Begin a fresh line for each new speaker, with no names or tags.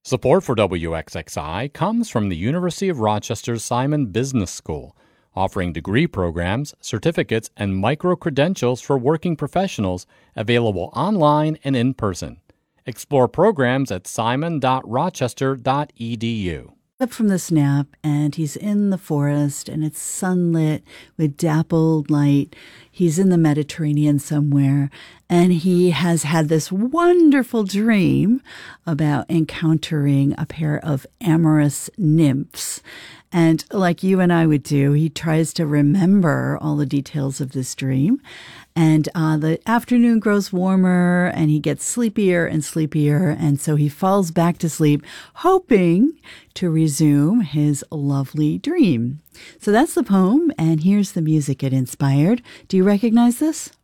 Support for WXXI comes from the University of Rochester's Simon Business School, offering degree programs, certificates, and micro-credentials for working professionals available online and in person. Explore programs at simon.rochester.edu.
Up from this nap, and he's in the forest, and it's sunlit with dappled light. He's in the Mediterranean somewhere, and he has had this wonderful dream about encountering a pair of amorous nymphs. And like you and I would do, he tries to remember all the details of this dream. And the afternoon grows warmer, and he gets sleepier and sleepier. And so he falls back to sleep, hoping to resume his lovely dream. So that's the poem, and here's the music it inspired. Do you recognize this?